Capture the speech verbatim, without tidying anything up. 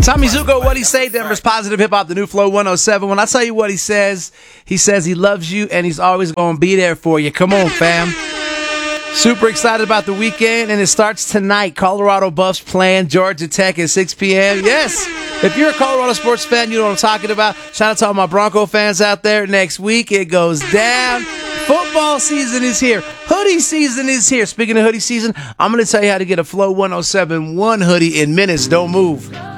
Tommy Zuko, what he say? Denver's Positive Hip Hop, the new Flow one oh seven. When I tell you what he says, he says he loves you and he's always going to be there for you. Come on, fam. Super excited about the weekend, and it starts tonight. Colorado Buffs playing Georgia Tech at six p.m. Yes, if you're a Colorado sports fan, you know what I'm talking about. Shout out to all my Bronco fans out there. Next week, it goes down. Football season is here. Hoodie season is here. Speaking of hoodie season, I'm going to tell you how to get a Flow one oh seven one hoodie in minutes. Don't move.